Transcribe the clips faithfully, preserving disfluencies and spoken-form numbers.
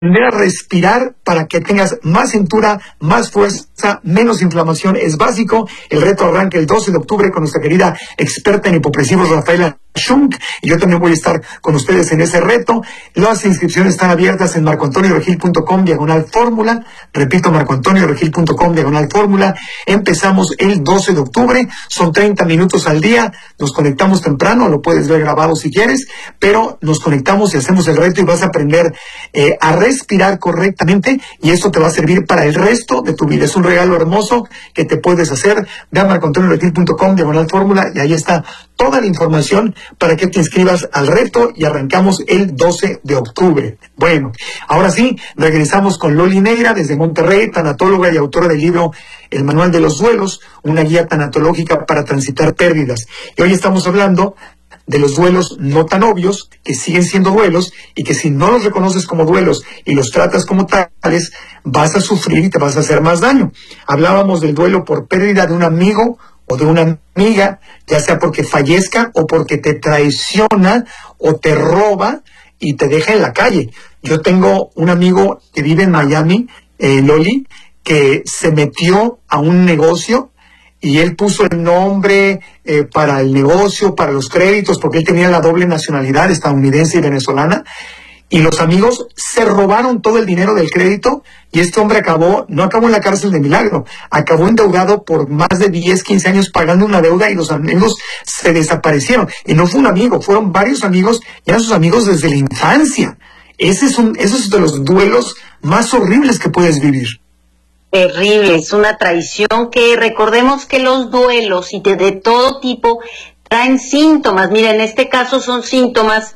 aprender a respirar para que tengas más cintura, más fuerza, menos inflamación. Es básico. El reto arranca el doce de octubre con nuestra querida experta en hipopresivos, Rafaela Schunk, y yo también voy a estar con ustedes en ese reto. Las inscripciones están abiertas en marcoantonioregil.com diagonal fórmula. Repito, marcoantonioregil.com diagonal fórmula. Empezamos el doce de octubre. Son treinta minutos al día. Nos conectamos temprano, lo puedes ver grabado si quieres, pero nos conectamos y hacemos el reto y vas a aprender eh, a respirar correctamente, y esto te va a servir para el resto de tu vida. Es un regalo hermoso que te puedes hacer. Ve a marcoantonioregil.com diagonal fórmula y ahí está toda la información para que te inscribas al reto, y arrancamos el doce de octubre. Bueno, ahora sí, regresamos con Loli Negra desde Monterrey, tanatóloga y autora del libro El Manual de los Duelos, una guía tanatológica para transitar pérdidas. Y hoy estamos hablando de los duelos no tan obvios, que siguen siendo duelos, y que si no los reconoces como duelos y los tratas como tales, vas a sufrir y te vas a hacer más daño. Hablábamos del duelo por pérdida de un amigo o de una amiga, ya sea porque fallezca o porque te traiciona o te roba y te deja en la calle. Yo tengo un amigo que vive en Miami, eh, Loli, que se metió a un negocio y él puso el nombre eh, para el negocio, para los créditos, porque él tenía la doble nacionalidad estadounidense y venezolana, y los amigos se robaron todo el dinero del crédito, y este hombre acabó, no acabó en la cárcel de milagro, acabó endeudado por más de diez, quince años pagando una deuda, y los amigos se desaparecieron. Y no fue un amigo, fueron varios amigos, y eran sus amigos desde la infancia. Ese es un, ese es de los duelos más horribles que puedes vivir. Terrible, es una traición que recordemos que los duelos y de, de todo tipo traen síntomas. Mira, en este caso son síntomas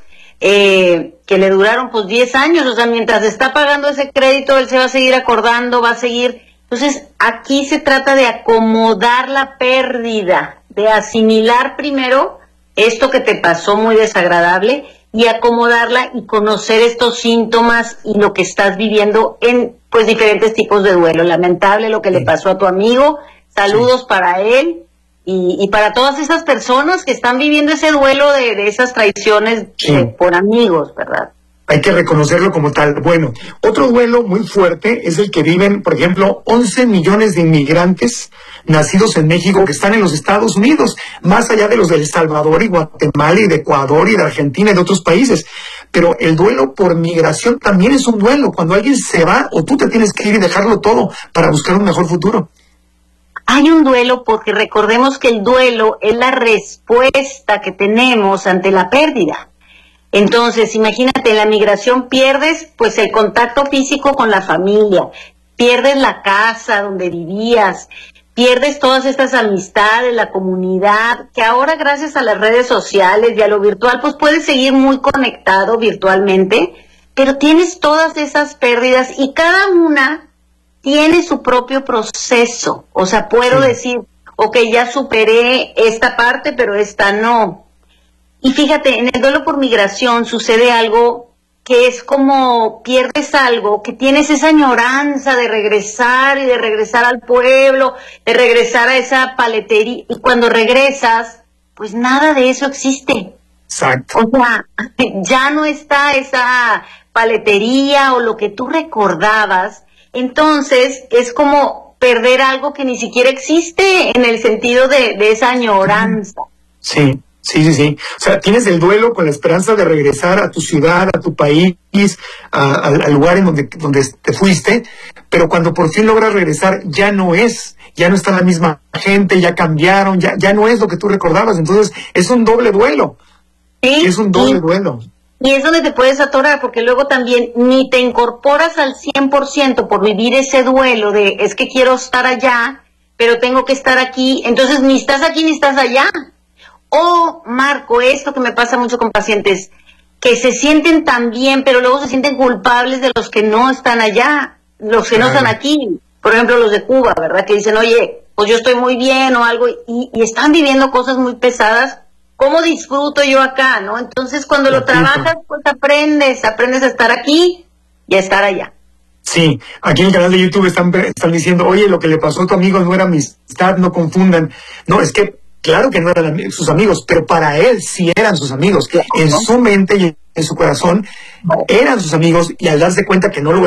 eh, que le duraron pues diez años, o sea, mientras está pagando ese crédito, él se va a seguir acordando, va a seguir. Entonces, aquí se trata de acomodar la pérdida, de asimilar primero esto que te pasó muy desagradable y acomodarla y conocer estos síntomas y lo que estás viviendo en pues diferentes tipos de duelo. Lamentable lo que le pasó a tu amigo, saludos sí. para él y, y para todas esas personas que están viviendo ese duelo de, de esas traiciones sí. eh, por amigos, ¿verdad? Hay que reconocerlo como tal. Bueno, otro duelo muy fuerte es el que viven, por ejemplo, once millones de inmigrantes nacidos en México que están en los Estados Unidos, más allá de los de El Salvador y Guatemala y de Ecuador y de Argentina y de otros países. Pero el duelo por migración también es un duelo, cuando alguien se va o tú te tienes que ir y dejarlo todo para buscar un mejor futuro. Hay un duelo porque recordemos que el duelo es la respuesta que tenemos ante la pérdida. Entonces, imagínate, en la migración pierdes pues el contacto físico con la familia, pierdes la casa donde vivías, pierdes todas estas amistades, la comunidad, que ahora gracias a las redes sociales y a lo virtual pues puedes seguir muy conectado virtualmente, pero tienes todas esas pérdidas y cada una tiene su propio proceso. O sea, puedo sí. decir, ok, ya superé esta parte, pero esta no. Y fíjate, en el duelo por migración sucede algo que es como pierdes algo, que tienes esa añoranza de regresar y de regresar al pueblo, de regresar a esa paletería, y cuando regresas, pues nada de eso existe. Exacto. O sea, ya no está esa paletería o lo que tú recordabas, entonces es como perder algo que ni siquiera existe en el sentido de, de esa añoranza. Sí. Sí, sí, sí. O sea, tienes el duelo con la esperanza de regresar a tu ciudad, a tu país, a, a, al lugar en donde, donde te fuiste, pero cuando por fin logras regresar ya no es, ya no está la misma gente, ya cambiaron, ya, ya no es lo que tú recordabas. Entonces es un doble duelo. Sí. Es un doble y, duelo. Y es donde te puedes atorar, porque luego también ni te incorporas al cien por ciento por vivir ese duelo de es que quiero estar allá, pero tengo que estar aquí. Entonces ni estás aquí ni estás allá. O, Marco, esto que me pasa mucho con pacientes, que se sienten tan bien, pero luego se sienten culpables de los que no están allá, los que claro. no están aquí. Por ejemplo, los de Cuba, ¿verdad? Que dicen, oye, pues yo estoy muy bien o algo, y, y están viviendo cosas muy pesadas. ¿Cómo disfruto yo acá, no? Entonces, cuando lo trabajas, pues aprendes, aprendes a estar aquí y a estar allá. Sí, aquí en el canal de YouTube están, están diciendo, oye, lo que le pasó a tu amigo no era amistad, no confundan. No, es que claro que no eran sus amigos, pero para él sí eran sus amigos. En su mente y en su corazón eran sus amigos, y al darse cuenta que no lo